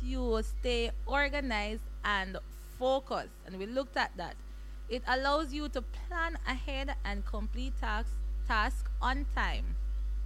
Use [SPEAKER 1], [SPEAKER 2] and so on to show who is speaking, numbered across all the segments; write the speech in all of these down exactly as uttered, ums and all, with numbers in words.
[SPEAKER 1] you stay organized and focused. And we looked at that. It allows you to plan ahead and complete tasks task on time,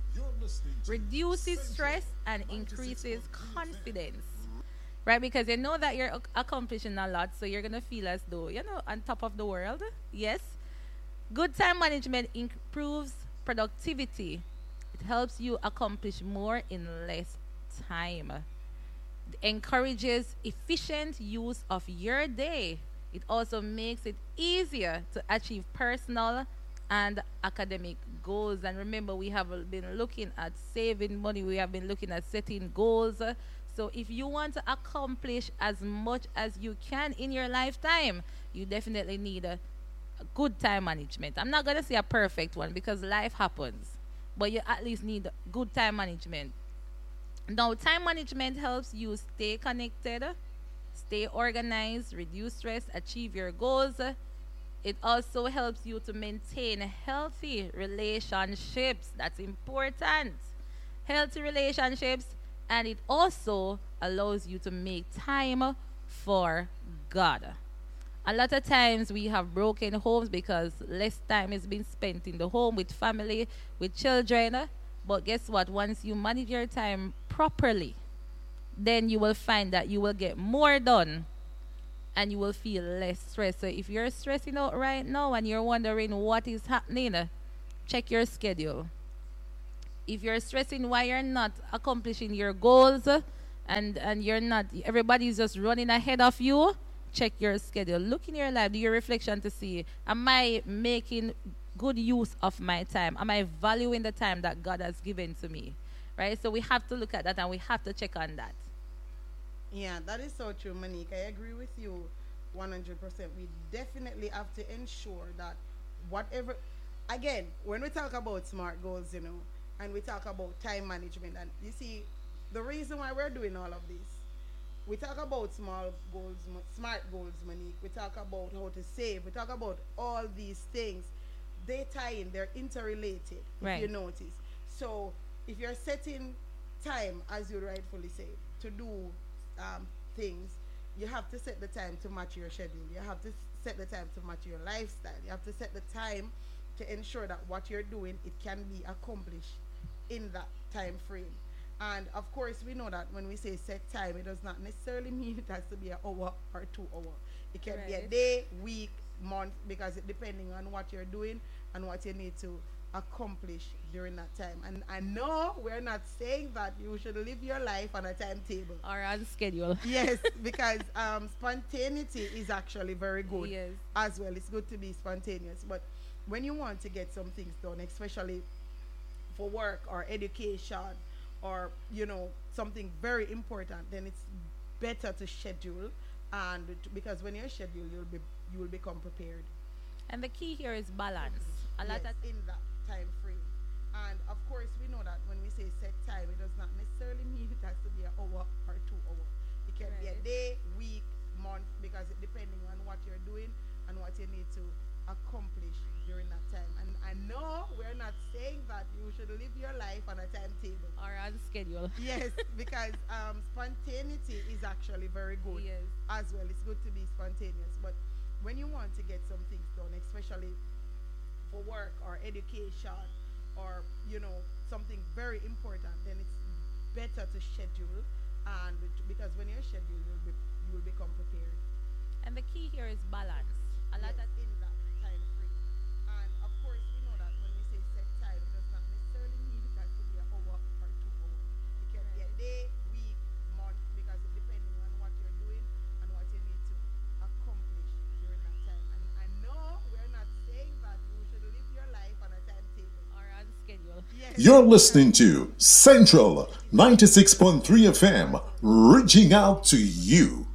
[SPEAKER 1] reduces stress, and increases confidence. Right? Because you know that you're ac- accomplishing a lot, so you're going to feel as though, you know, on top of the world. Yes. Good time management improves productivity. It helps you accomplish more in less time. It encourages efficient use of your day. It also makes it easier to achieve personal and academic goals. And remember, we have been looking at saving money, we have been looking at setting goals. So, if you want to accomplish as much as you can in your lifetime, you definitely need a, a good time management. I'm not going to say a perfect one because life happens, but you at least need good time management. Now, time management helps you stay connected, stay organized, reduce stress, achieve your goals. It also helps you to maintain healthy relationships. That's important. Healthy relationships. And it also allows you to make time for God. A lot of times we have broken homes because less time is being spent in the home with family, with children. But guess what? Once you manage your time properly, then you will find that you will get more done and you will feel less stressed. So if you're stressing out right now and you're wondering what is happening, check your schedule. If you're stressing why you're not accomplishing your goals, and and you're not, everybody's just running ahead of you, check your schedule. Look in your life, do your reflection to see, am I making good use of my time? Am I valuing the time that God has given to me? Right? So we have to look at that and we have to check on that.
[SPEAKER 2] Yeah, that is so true, Monique. I agree with you one hundred percent. We definitely have to ensure that whatever, again, when we talk about smart goals, you know, and we talk about time management, and you see, the reason why we're doing all of this, we talk about small goals, mo- smart goals, Monique. We talk about how to save. We talk about all these things. They tie in, they're interrelated, if you
[SPEAKER 1] Right.
[SPEAKER 2] notice. So if you're setting time, as you rightfully say, to do um, things, you have to set the time to match your schedule. You have to s- set the time to match your lifestyle. You have to set the time to ensure that what you're doing, it can be accomplished in that time frame. And of course, we know that when we say set time, it does not necessarily mean it has to be an hour or two hour. It can be a
[SPEAKER 1] Right.
[SPEAKER 2] day, week, month, because it depending on what you're doing and what you need to accomplish during that time. And I know we're not saying that you should live your life on a timetable.
[SPEAKER 1] Or on schedule.
[SPEAKER 2] Yes, because um, spontaneity is actually very good
[SPEAKER 1] Yes.
[SPEAKER 2] as well. It's good to be spontaneous. But when you want to get some things done, especially for work or education or, you know, something very important, then it's better to schedule. And t- because when you're scheduled, you'll be you will become prepared.
[SPEAKER 1] And the key here is balance. A lot
[SPEAKER 2] Yes,
[SPEAKER 1] of
[SPEAKER 2] in that time frame. And of course, we know that when we say set time, it does not necessarily mean it has to be an hour or two hour. It can be a
[SPEAKER 1] right.
[SPEAKER 2] day, week, month, because it depending on what you're doing and what you need to accomplish during that time. And I know we're not saying that you should live your life on a timetable.
[SPEAKER 1] or on schedule.
[SPEAKER 2] Yes, because um, spontaneity is actually very good
[SPEAKER 1] Yes.
[SPEAKER 2] as well. It's good to be spontaneous. But when you want to get some things done, especially for work or education or, you know, something very important, then it's better to schedule. And because when you're scheduled, you'll be, you will become prepared.
[SPEAKER 1] And the key here is balance. A lot
[SPEAKER 2] Yes,
[SPEAKER 1] of
[SPEAKER 2] in that time frame. And of course, we know that when we say set time, it does not necessarily mean it has to be an hour or two hours. It can be a
[SPEAKER 1] right.
[SPEAKER 2] day, week, month, because it depending on what you're doing and what you need to accomplish during that time. And I know we're not saying that you should live your life on a timetable.
[SPEAKER 1] or on schedule.
[SPEAKER 2] Yes,
[SPEAKER 3] You're
[SPEAKER 2] because
[SPEAKER 3] listening to Central ninety-six point three F M, reaching out to you.